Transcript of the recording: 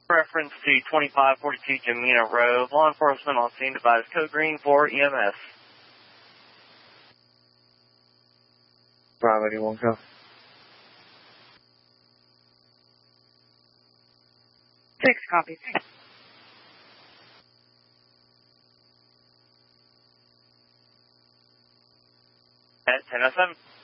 Reference to 2542 Jamina Road. Law enforcement on scene device code green for EMS. Bravo 81, go. 6, copy. 1007.